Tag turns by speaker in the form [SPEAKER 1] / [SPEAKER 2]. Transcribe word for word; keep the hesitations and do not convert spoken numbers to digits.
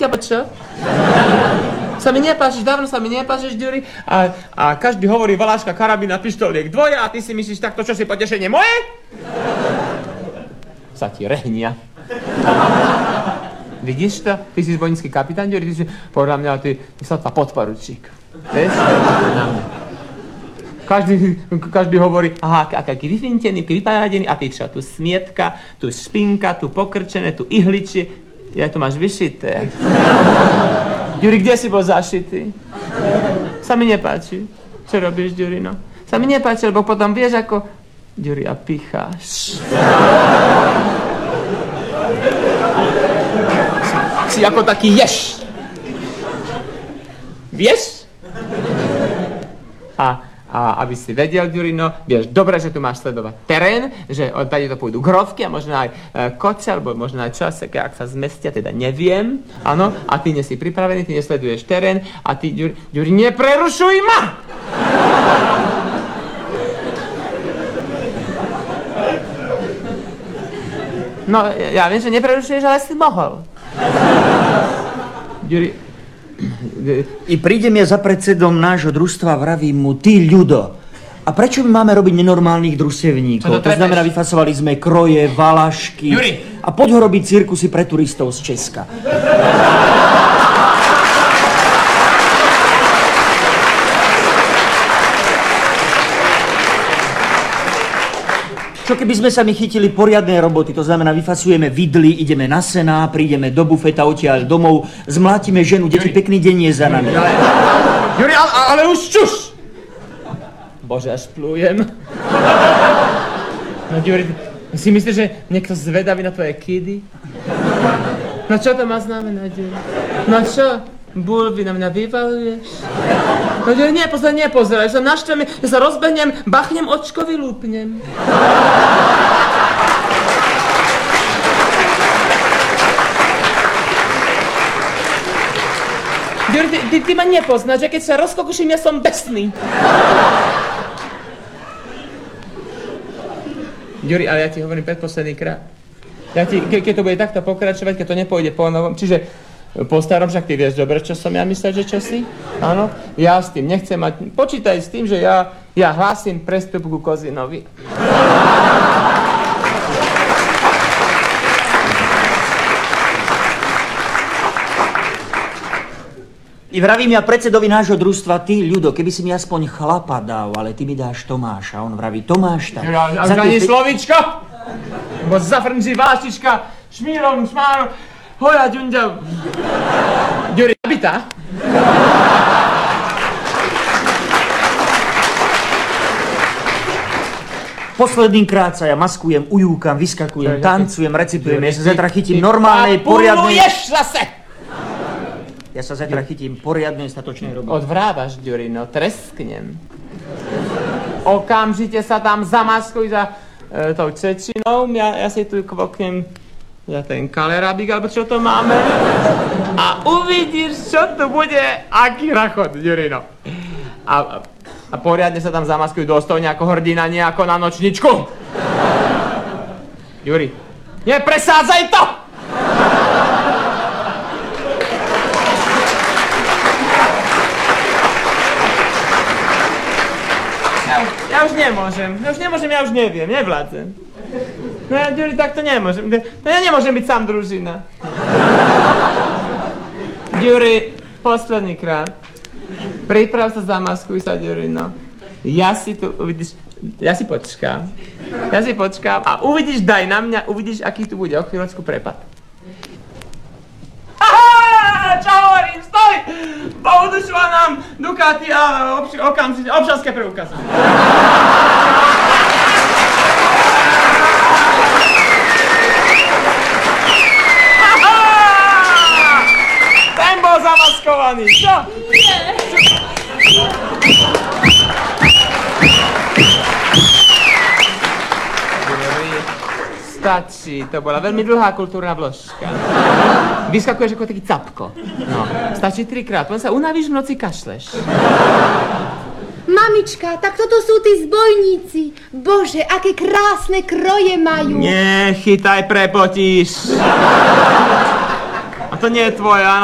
[SPEAKER 1] ťa čo? Sa mi nepáčiš, dávno sa mi nepáčiš, Ďuri. A, a každý hovorí Valaška, karabína, pištoliek, dvoje a ty si myslíš takto, čo si potešenie moje? Sa ti rehnia. Vidíš to? Ty si zbojnícky kapitán, Ďuri, ty si, podľa mňa, ty, ty sa tvá podporučík. Vieš? Na mňa. Každý, každý hovorí, aha, aký vyfintený, vypájadený, a ty čo, tu smietka, tu špinka, tu pokrčené, tu ihličie, ja to máš vyšité. Ďuri, kde si bol zašitý? Sa mi nepáči. Čo robíš, Ďuri, no? Sa mi nepáči, lebo potom vieš, ako... Ďuri, a picháš. Si, si ako taký ješ. Vieš? A... A aby si vedel, Ďurino, vieš dobre, že tu máš sledovať terén, že odtade to pôjdu grovky a možno aj e, koce, alebo možno aj časek, ak sa zmestia, teda neviem. Áno, a ty nie si pripravený, ty nesleduješ terén a ty, Ďuri, Ďuri, neprerušuj ma! No, ja viem, že neprerušuješ, ale si mohol. Ďuri...
[SPEAKER 2] I prídem ja za predsedom nášho družstva, vravím mu, ty ľudo, a prečo my máme robiť nenormálnych družstevníkov? To, to znamená, vyfasovali sme kroje, valašky.
[SPEAKER 1] Ďuri.
[SPEAKER 2] A poď ho robiť cirkusy pre turistov z Česka. Čo keby sme sa my chytili poriadne roboty, to znamená, vyfasujeme vidly, ideme na sená, prídeme do bufeta, odtiaľ domov, zmlátime ženu, deti, pekný deň je za nami.
[SPEAKER 1] Ďuri, ale, ale už čuš! Bože, až plujem. No, Ďuri, si myslíš, že niekto zvedavý na tvoje kidy? No čo to má znamenať, Ďuri? No čo? Bulvy na mňa vyvaluješ? No Ďuri, nepozeraj, nepozeraj, že sa naštvem, ja sa rozbehnem, bachnem očko, vylúpnem. Ďuri, ty, ty, ty ma nepoznáš, že keď sa rozkokuším, ja som besný. Ďuri, ale ja ti hovorím predposledný krát. Ja ti, ke, keď to bude takto pokračovať, keď to nepôjde po novom, čiže po starom, však ty vieš dobre, čo som ja myslel, že čo si? Áno, ja s tým nechcem mať, počítaj s tým, že ja, ja hlásim prestup ku Kozinovi.
[SPEAKER 2] I vravím ja predsedovi nášho družstva, ty ľudo, keby si mi aspoň chlapa dal, ale ty mi dáš Tomáša. On vraví, Tomáš tak.
[SPEAKER 1] Ja, a ani pe... slovíčko? Bo zafrnží váštička, šmírom, šmárom. Hoja, ďunďa. Ďuri, nabitá?
[SPEAKER 2] Posledný krát sa ja maskujem, ujúkam, vyskakujem, tancujem, recitujem. Ja sa zajtra chytím normálnej, poriadnej...
[SPEAKER 1] Papuluješ zase!
[SPEAKER 2] Ja sa zajtra chytím poriadnej, statočnej roboty.
[SPEAKER 1] Odvrávaš, Ďuri, no tresknem. Okamžite sa tam zamaskuj za e, tou Čečinou. Ja, ja si tu kvoknem za ten kalerabík, alebo čo to máme. A uvidíš, čo tu bude, aký rachot, Ďurino. A, a poriadne sa tam zamaskujú dôstojne ako hrdina, nie ako na nočničku. Ďuri, nepresádzaj to! Ja, ja už nemôžem, ja už nemôžem, ja už neviem, nevládzem. No ja, Ďuri, tak to nemôžem. No ja nemôžem byť sám družina. Ďuri, posledný krát. Priprav sa, zamaskuj sa, Ďuri, no. Ja si tu, uvidíš, ja si počkám. Ja si počkám a uvidíš, daj na mňa, uvidíš, aký tu bude o chvíľočku prepad. Aha, čo hovorím, stoj! Poudušila nám Ducati a obš- okamžite, občanské preukazy. Ten bol zamaskovaný, čo? Nie. Stačí, to bola veľmi dlhá kultúrna vložka. Vyskakuješ ako taký capko. No, stačí trikrát, potom sa unavíš, v noci kašleš.
[SPEAKER 3] Mamička, tak toto sú tí zbojníci. Bože, aké krásne kroje majú.
[SPEAKER 1] Nechytaj, prepotíš. A to nie je tvoja,